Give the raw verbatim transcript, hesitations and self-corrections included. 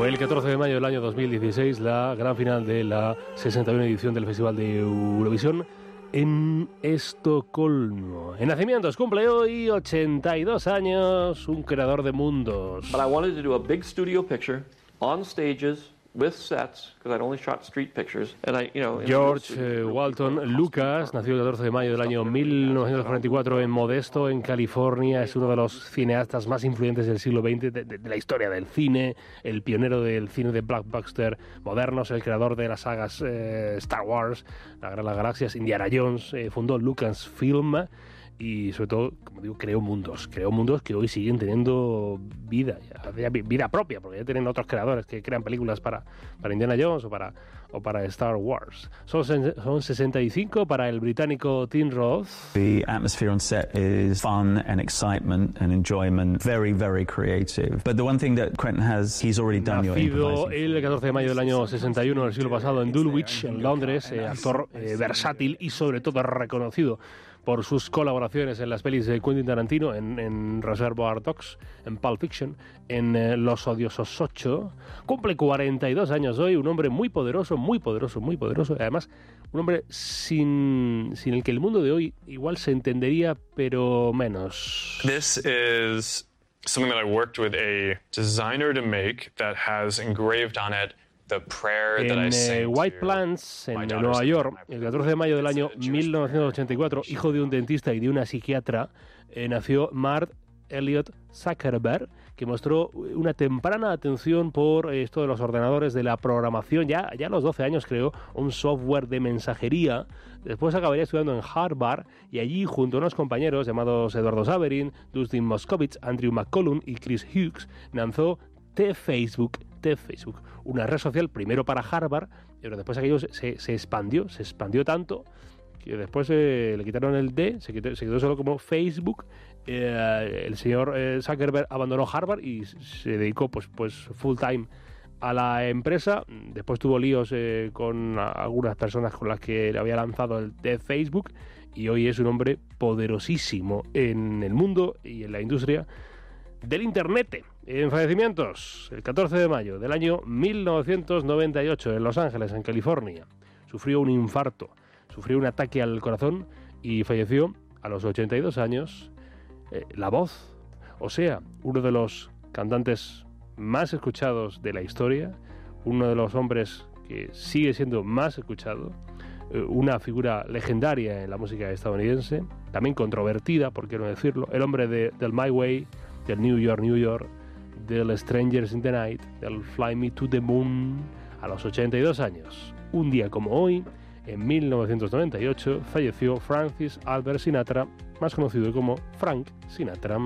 Fue el catorce de mayo del año dos mil dieciséis la gran final de la sesenta y una edición del Festival de Eurovisión en Estocolmo. En nacimientos cumple hoy ochenta y dos años un creador de mundos. But I wanted to do a big studio picture on stages with sets because I'd only shot street pictures and I, you know, George eh, Walton Lucas nació el catorce de mayo del año mil novecientos cuarenta y cuatro en Modesto, en California. Es uno de los cineastas más influyentes del siglo veinte, de, de, de la historia del cine, el pionero del cine de blockbuster modernos, el creador de las sagas eh, Star Wars, La Guerra de las Galaxias, Indiana Jones. Eh, fundó Lucasfilm y sobre todo, como digo, creó mundos, creó mundos que hoy siguen teniendo vida, ya, vida propia, porque ya tienen otros creadores que crean películas para, para Indiana Jones o para, o para Star Wars. Son, son sesenta y cinco para el británico Tim Roth. The atmosphere on set is fun and excitement and enjoyment, very, very creative. But the one thing that Quentin has, he's already done your Nacido improvising. el catorce de mayo del año sesenta y uno del siglo pasado en Dulwich, en Londres, eh, actor eh, versátil y sobre todo reconocido por sus colaboraciones en las pelis de Quentin Tarantino, en, en Reservoir Dogs, en Pulp Fiction, en eh, Los Odiosos ocho. Cumple cuarenta y dos años hoy, un hombre muy poderoso, muy poderoso, muy poderoso. Y además, un hombre sin, sin el que el mundo de hoy igual se entendería, pero menos. This is something that I worked with a designer to make that has engraved on it the prayer that I En sing eh, White to Plains, en my eh, daughters Nueva and York, my el catorce de mayo del año Jewish mil novecientos ochenta y cuatro, hijo de un dentista y de una psiquiatra, eh, nació Mark Elliott Zuckerberg, que mostró una temprana atención por eh, esto de los ordenadores, de la programación. Ya, ya a los doce años creó un software de mensajería. Después acabaría estudiando en Harvard y allí, junto a unos compañeros llamados Eduardo Saverin, Dustin Moskovitz, Andrew McCollum y Chris Hughes, lanzó T-Facebook, T-Facebook, una red social primero para Harvard, pero después aquello se, se expandió, se expandió tanto que después eh, le quitaron el D, se quedó, se quedó solo como Facebook. Eh, el señor eh, Zuckerberg abandonó Harvard y se dedicó pues, pues full time a la empresa. Después tuvo líos eh, con algunas personas con las que le había lanzado el de Facebook y hoy es un hombre poderosísimo en el mundo y en la industria del Internet. En fallecimientos, el catorce de mayo del año mil novecientos noventa y ocho en Los Ángeles, en California, sufrió un infarto, sufrió un ataque al corazón y falleció a los ochenta y dos años. Eh, la Voz, o sea, uno de los cantantes más escuchados de la historia, uno de los hombres que sigue siendo más escuchado, eh, una figura legendaria en la música estadounidense, también controvertida, por qué no decirlo, el hombre de, del My Way, del New York, New York, del Strangers in the Night, del Fly Me to the Moon, a los ochenta y dos años. Un día como hoy, en mil novecientos noventa y ocho, falleció Francis Albert Sinatra, más conocido como Frank Sinatra.